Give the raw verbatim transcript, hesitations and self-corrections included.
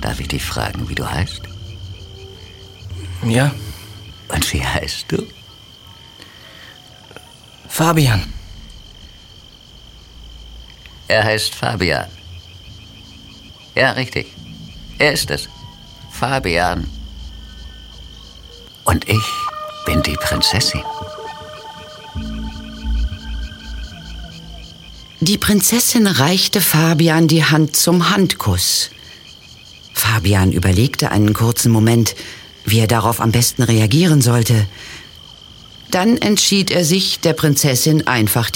Darf ich dich fragen, wie du heißt? Ja. Und wie heißt du? Fabian. Er heißt Fabian. Ja, richtig. Er ist es. Fabian. Und ich bin die Prinzessin. Die Prinzessin reichte Fabian die Hand zum Handkuss. Fabian überlegte einen kurzen Moment, wie er darauf am besten reagieren sollte. Dann entschied er sich, der Prinzessin einfach